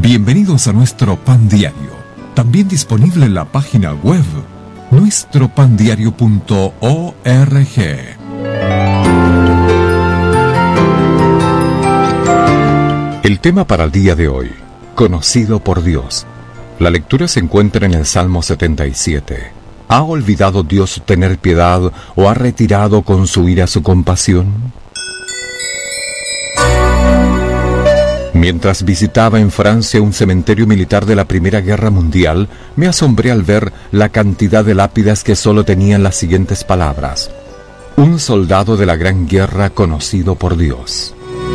Bienvenidos a nuestro Pan Diario, también disponible en la página web nuestropandiario.org. El tema para el día de hoy, conocido por Dios. La lectura se encuentra en el Salmo 77. ¿Ha olvidado Dios tener piedad o ha retirado con su ira su compasión? Mientras visitaba en Francia un cementerio militar de la Primera Guerra Mundial, me asombré al ver la cantidad de lápidas que solo tenían las siguientes palabras: un soldado de la Gran Guerra conocido por Dios.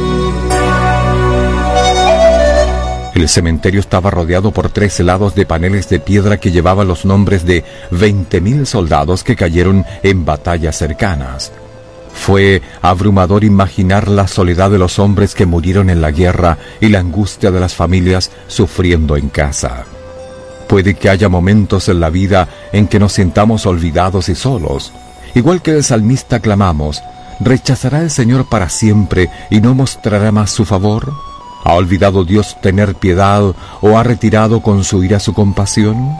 El cementerio estaba rodeado por 3 lados de paneles de piedra que llevaban los nombres de 20.000 soldados que cayeron en batallas cercanas. Fue abrumador imaginar la soledad de los hombres que murieron en la guerra y la angustia de las familias sufriendo en casa. Puede que haya momentos en la vida en que nos sintamos olvidados y solos. Igual que el salmista clamamos: ¿rechazará el Señor para siempre y no mostrará más su favor? ¿Ha olvidado Dios tener piedad o ha retirado con su ira su compasión?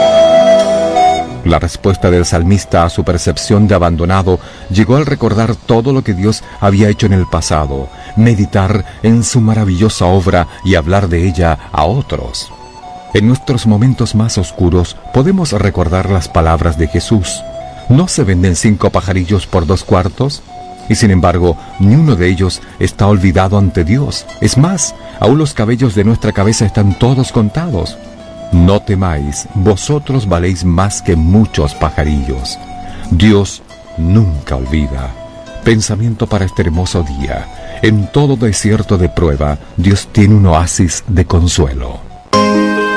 La respuesta del salmista a su percepción de abandonado llegó al recordar todo lo que Dios había hecho en el pasado, meditar en su maravillosa obra y hablar de ella a otros. En nuestros momentos más oscuros podemos recordar las palabras de Jesús: ¿no se venden 5 pajarillos por 2 cuartos? Y sin embargo, ni uno de ellos está olvidado ante Dios. Es más, aún los cabellos de nuestra cabeza están todos contados. No temáis, vosotros valéis más que muchos pajarillos. Dios nunca olvida. Pensamiento para este hermoso día. En todo desierto de prueba, Dios tiene un oasis de consuelo.